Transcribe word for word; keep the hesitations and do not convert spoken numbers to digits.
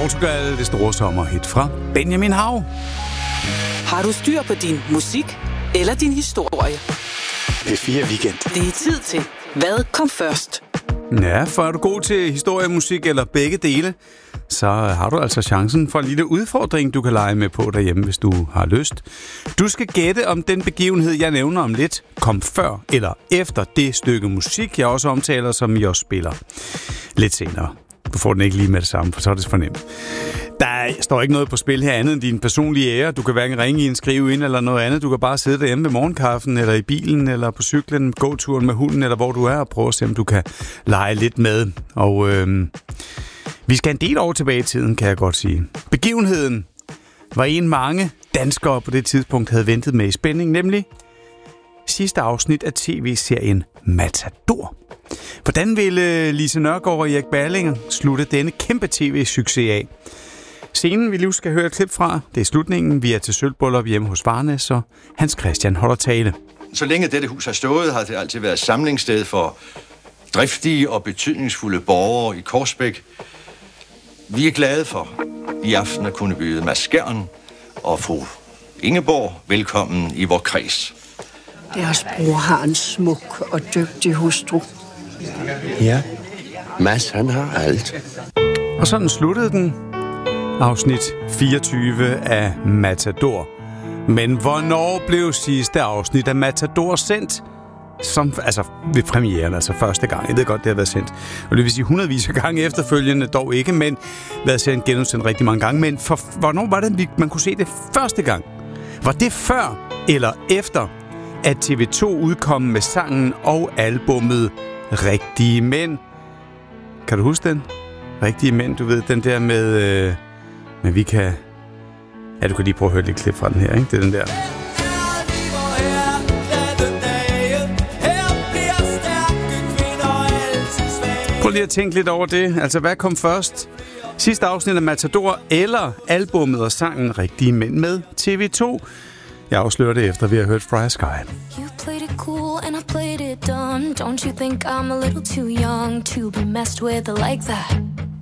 Portugal, det store sommerhit fra Benjamin Hav. Har du styr på din musik eller din historie? P fire Weekend. Det er tid til, hvad kom først? Ja, for er du god til historie, musik eller begge dele, så har du altså chancen for en lille udfordring, du kan lege med på derhjemme, hvis du har lyst. Du skal gætte, om den begivenhed, jeg nævner om lidt, kom før eller efter det stykke musik, jeg også omtaler, som jeg også spiller lidt senere. Du får den ikke lige med det samme, for så er det for nemt. Der står ikke noget på spil her andet end din personlige ære. Du kan hverken ringe ind, skrive ind eller noget andet. Du kan bare sidde derhjemme ved morgenkaffen, eller i bilen, eller på cyklen, gåturen med hunden, eller hvor du er, og prøve at se, om du kan lege lidt med. Og øh, vi skal en del år tilbage i tiden, kan jeg godt sige. Begivenheden var en mange danskere på det tidspunkt havde ventet med i spænding, nemlig sidste afsnit af tv-serien Matador. Hvordan ville Lise Nørgaard og Erik Ballinger slutte denne kæmpe tv-succes af? Scenen, vi lige skal høre et klip fra, det er slutningen. Vi er til sølvbryllup hjemme hos Varnes, og Hans Christian holder tale. Så længe dette hus har stået, har det altid været samlingssted for driftige og betydningsfulde borgere i Korsbæk. Vi er glade for i aften at kunne byde Mads Skjern og fru Ingeborg velkommen i vor kreds. Deres bror har en smuk og dygtig hustru. Ja, Mads han har alt. Og sådan sluttede den. Afsnit fireogtyve af Matador. Men hvornår blev sidste afsnit af Matador sendt? Som, altså ved premieren, altså første gang. Jeg ved godt, det har været sendt. Og det vil sige hundredvis af gange efterfølgende, dog ikke, men været sendt genudsendt rigtig mange gange. Men for, hvornår var det, man kunne se det første gang? Var det før eller efter, at T V to udkom med sangen og albummet Rigtige Mænd? Kan du huske den? Rigtige Mænd, du ved, den der med... Øh, men vi kan... Ja, du kan lige prøve at høre lidt klip fra den her, ikke? Det er den der. Prøv lige at tænke lidt over det. Altså, hvad kom først? Sidste afsnit af Matador eller albummet og sangen Rigtige Mænd med T V to? Jeg afslører det efter, vi har hørt Friar Sky. You played it cool and I played it dumb. Don't you think I'm a little too young to be messed with like that?